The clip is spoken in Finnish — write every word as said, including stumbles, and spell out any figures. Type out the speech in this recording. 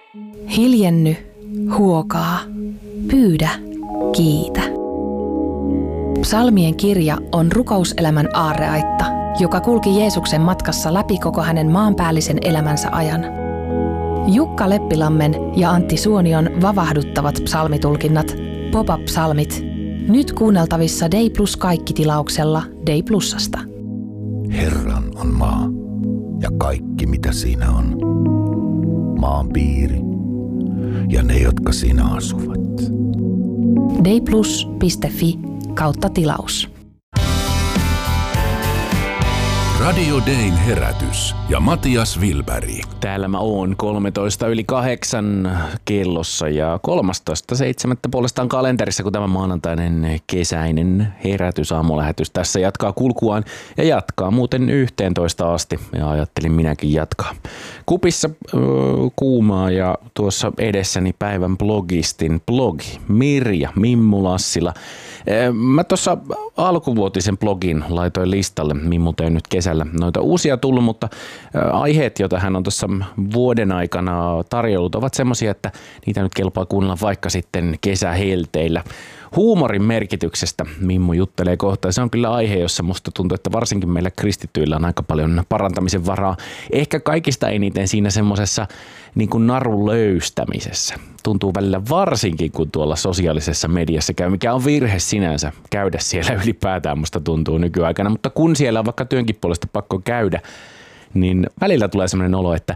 Hiljenny, huokaa, pyydä, kiitä. Psalmien kirja on rukouselämän aarreaitta, joka kulki Jeesuksen matkassa läpi koko hänen maanpäällisen elämänsä ajan. Jukka Leppilammen ja Antti Suonion vavahduttavat psalmitulkinnat, Pop-up-psalmit, nyt kuunneltavissa Day Plus kaikki-tilauksella Day Plusasta. Herran on maa ja kaikki mitä siinä on, maan piiri ja ne, jotka siinä asuvat. dayplus piste fi kautta tilaus. Radio Dayn herätys ja Matias Wilberg. Täällä mä oon kolmetoista yli kahdeksan kellossa ja kolmastoista seitsemättä puolestaan kalenterissa, kun tämä maanantainen kesäinen herätysaamulähetys tässä jatkaa kulkuaan ja jatkaa muuten yhteentoista asti ja ajattelin minäkin jatkaa. Kupissa äh, kuumaa ja tuossa edessäni päivän blogistin blogi Mirja Mimmu Lassila. Äh, mä tuossa alkuvuotisen blogin laitoin listalle, Mimmu tein nyt kesällä noita uusia tullut, mutta aiheet, joita hän on tuossa vuoden aikana tarjollut, ovat semmoisia, että niitä nyt kelpaa kuunnella vaikka sitten kesähelteillä. Huumorin merkityksestä Mimmu juttelee kohta. Se on kyllä aihe, jossa musta tuntuu, että varsinkin meillä kristittyillä on aika paljon parantamisen varaa. Ehkä kaikista eniten siinä semmoisessa niin kuin narun löystämisessä. Tuntuu välillä varsinkin, kun tuolla sosiaalisessa mediassa käy, mikä on virhe sinänsä käydä siellä ylipäätään, musta tuntuu nykyaikana. Mutta kun siellä on vaikka työnkin puolesta pakko käydä, niin välillä tulee semmoinen olo, että